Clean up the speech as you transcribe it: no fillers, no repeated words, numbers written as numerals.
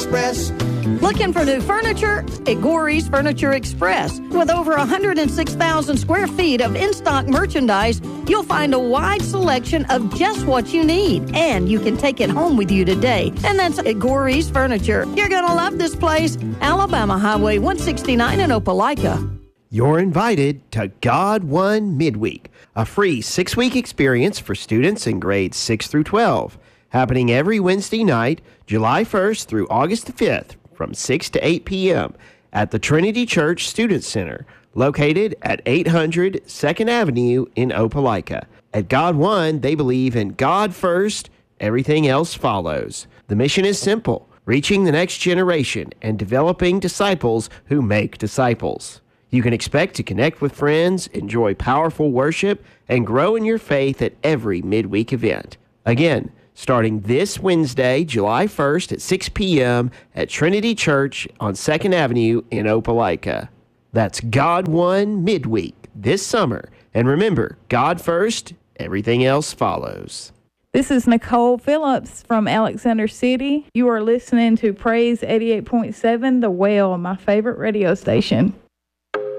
Express. Looking for new furniture? At Gorey's Furniture Express. With over 106,000 square feet of in-stock merchandise, you'll find a wide selection of just what you need. And you can take it home with you today. And that's at Gorey's Furniture. You're going to love this place. Alabama Highway 169 in Opelika. You're invited to God One Midweek, a free 6-week experience for students in grades 6 through 12, happening every Wednesday night, July 1st through August the 5th, from 6 to 8 p.m. at the Trinity Church Student Center, located at 800 2nd Avenue in Opelika. At God One, they believe in God first, everything else follows. The mission is simple: reaching the next generation and developing disciples who make disciples. You can expect to connect with friends, enjoy powerful worship, and grow in your faith at every midweek event. Again, starting this Wednesday, July 1st at 6 p.m. at Trinity Church on 2nd Avenue in Opelika. That's God One Midweek this summer. And remember, God first, everything else follows. This is Nicole Phillips from Alexander City. You are listening to Praise 88.7, The Well, my favorite radio station.